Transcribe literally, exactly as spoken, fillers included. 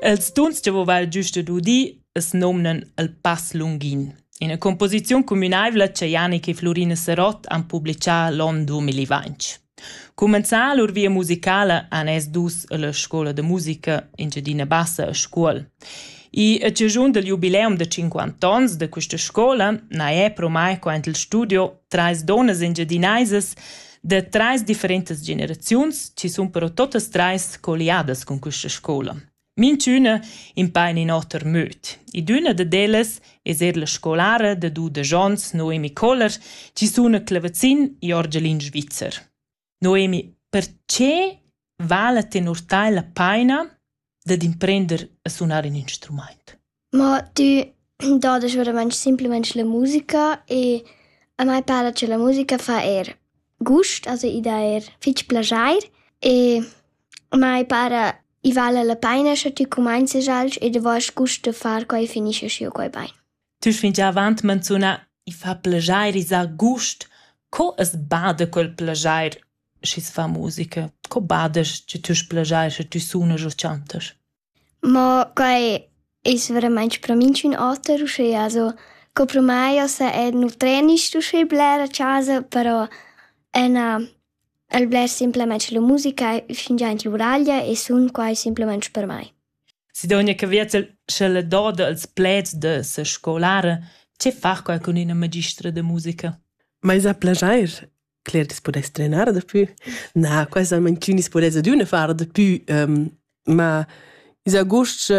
Els tuns che voval giusto d'udi es nomnen el Pass Lunghin. Ina composiziun communabla che Janik e Florina Serot han publicà l'on duemilavinti. Cumanzà lur via musicala han es dus alla scola de musica in Giardina Bassa a scuol. I a giajun del jubileum de cinquanta ons de questa scola na è promai quant il studio trais donas engiadinaises de trais differentes generaziuns, ci sun però totes trais coliadas con questa scola. Minch'üna impain in otter möt. I d'üna de delas es er la scolara de du de Jons, Noemi Koller, ci suna clavazin i orgelin svizzer. Noemi, perché vale tenurtai la paina dad imprender a suonare un instrument? Ma tu dodes veramente semplicemente la musica e a mai pare che la musica fa er gust, also i da er fitch plagiar e a mai pare i vale la paina che tu cominces alc e devos gust far quai finisces io quai bain. Tu fin già avant menziona i fa plagiar, i sa gust, co es bada quel plagiar si fa musica? Co badas che tu plagiar se tu suonas o cantas? Ma quai es veramente per me un altro usce, also co per me ossa è no trenisch usce bler a casa, però è na el bler simplemente la musica fin già in l'uraglia e sun quai simplemente per me. Si dogna che vietzel se la doda als pleds de se scolara, che fa quai con una magistra de musica? Ma is a plagiar? Claire dis podes trenare da più. Na, quai sa manciunis podes ad una fare da più, um, ma is a gust